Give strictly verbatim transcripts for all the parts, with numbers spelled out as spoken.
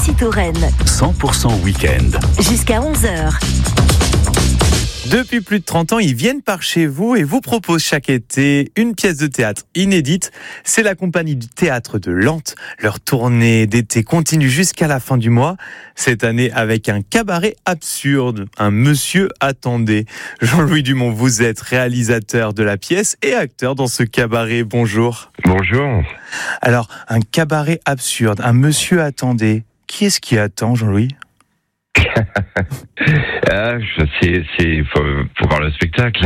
ici Touraine. cent pour cent week-end. Jusqu'à onze heures. Depuis plus de trente ans, ils viennent par chez vous et vous proposent chaque été une pièce de théâtre inédite. C'est la compagnie du théâtre de Lente. Leur tournée d'été continue jusqu'à la fin du mois. Cette année avec un cabaret absurde. Un monsieur attendait. Jean-Louis Dumont, vous êtes réalisateur de la pièce et acteur dans ce cabaret. Bonjour. Bonjour. Alors, un cabaret absurde, un monsieur attendait. Qui est-ce qui attend, Jean-Louis ? ah, c'est, c'est, faut, faut voir le spectacle.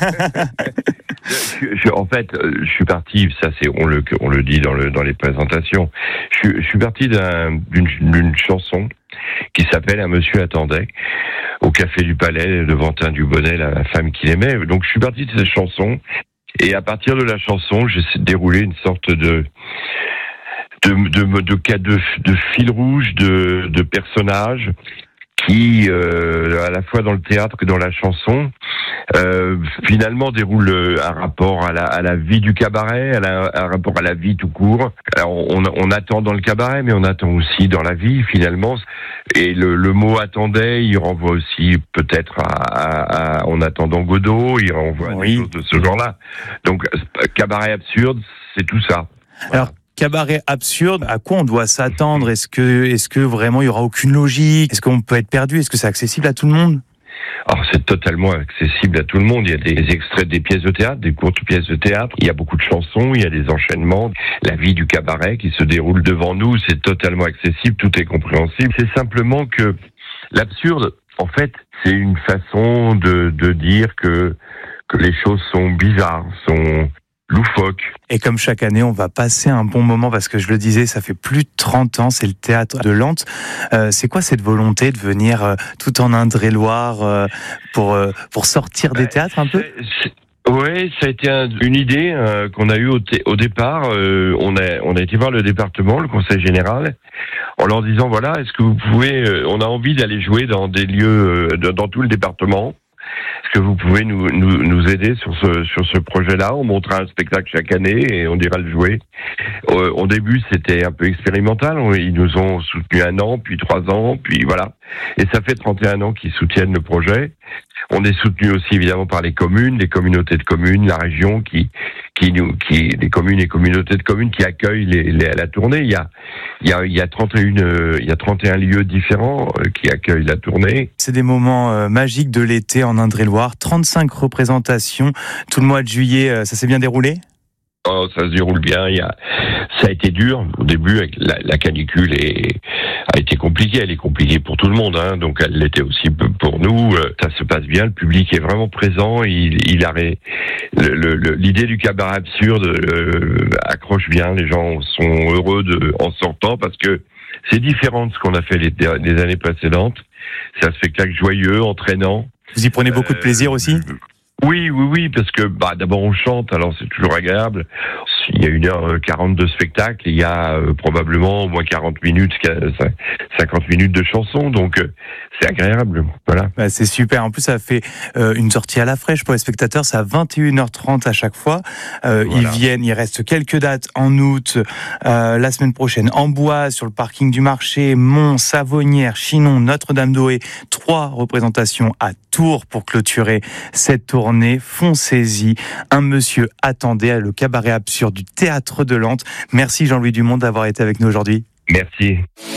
je, je, en fait, je suis parti. Ça, c'est, on le, on le dit dans le, dans les présentations. Je, je suis parti d'un, d'une, d'une chanson qui s'appelle Un monsieur attendait au Café du Palais devant un du Bonnet, la femme qu'il aimait. Donc, je suis parti de cette chanson et à partir de la chanson, j'ai déroulé une sorte de de de de, de, de, de fil rouge de, de personnages qui, euh, à la fois dans le théâtre que dans la chanson, euh, finalement déroule un rapport à la, à la vie du cabaret, à la, un rapport à la vie tout court. Alors, on, on attend dans le cabaret, mais on attend aussi dans la vie, finalement. Et le, le mot attendait, il renvoie aussi peut-être à, à, à En attendant Godot, il renvoie oui. à des choses de ce genre-là. Donc, cabaret absurde, c'est tout ça. Voilà. Alors, cabaret absurde, à quoi on doit s'attendre ? Est-ce que, est-ce que vraiment il y aura aucune logique ? Est-ce qu'on peut être perdu ? Est-ce que c'est accessible à tout le monde ? Alors, c'est totalement accessible à tout le monde. Il y a des extraits des pièces de théâtre, des courtes pièces de théâtre. Il y a beaucoup de chansons, il y a des enchaînements. La vie du cabaret qui se déroule devant nous, c'est totalement accessible, tout est compréhensible. C'est simplement que l'absurde, en fait, c'est une façon de, de dire que, que les choses sont bizarres, sont loufoque. Et comme chaque année, on va passer un bon moment parce que je le disais, ça fait plus de trente ans, c'est le théâtre de Lente. Euh, c'est quoi cette volonté de venir euh, tout en Indre-et-Loire euh, pour, euh, pour sortir des théâtres un peu ? Oui, ça a été un, une idée euh, qu'on a eue au, t- au départ. Euh, on a on a été voir le département, le conseil général, en leur disant voilà, est-ce que vous pouvez, euh, on a envie d'aller jouer dans des lieux, euh, dans tout le département. Est-ce que vous pouvez nous, nous, nous aider sur ce, sur ce projet-là ? On montrera un spectacle chaque année et on ira le jouer. Euh, au début, c'était un peu expérimental. Ils nous ont soutenu un an, puis trois ans, puis voilà. Et ça fait trente et un ans qu'ils soutiennent le projet. On est soutenu aussi évidemment par les communes, les communautés de communes, la région qui, qui nous, qui, les communes et communautés de communes qui accueillent les, les, la tournée. Il y a, il y a, il y a trente et un, euh, il y a trente et un lieux différents euh, qui accueillent la tournée. C'est des moments euh, magiques de l'été en Indre-et-Loire. trente-cinq représentations tout le mois de juillet. Euh, ça s'est bien déroulé ? Oh, ça se déroule bien. Il y a, ça a été dur au début. Avec la, la canicule est, a été compliquée. Elle est compliquée pour tout le monde, hein, donc elle l'était aussi pour nous. Ça se passe bien. Le public est vraiment présent. Il, il a ré, le, le, l'idée du cabaret absurde euh, accroche bien. Les gens sont heureux de, en sortant parce que c'est différent de ce qu'on a fait les, les années précédentes. C'est un spectacle joyeux, entraînant. Vous y prenez beaucoup de plaisir aussi ? euh, Oui, oui, oui, parce que bah d'abord on chante, alors c'est toujours agréable. Il y a une heure quarante de spectacle, il y a euh, probablement au moins quarante minutes, cinquante minutes de chansons, donc euh, c'est agréable, voilà. Bah, c'est super, en plus ça fait euh, une sortie à la fraîche pour les spectateurs, c'est à vingt et une heures trente à chaque fois. Euh, voilà. Ils viennent, il reste quelques dates en août, euh, la semaine prochaine, Amboise, sur le parking du marché, Mont, Savonnières, Chinon, Notre-Dame-d'Aué, trois représentations à Tours pour clôturer cette tournée. Foncez-y, un monsieur attendait, le cabaret absurde du théâtre de Lente. Merci Jean-Louis Dumont d'avoir été avec nous aujourd'hui. Merci.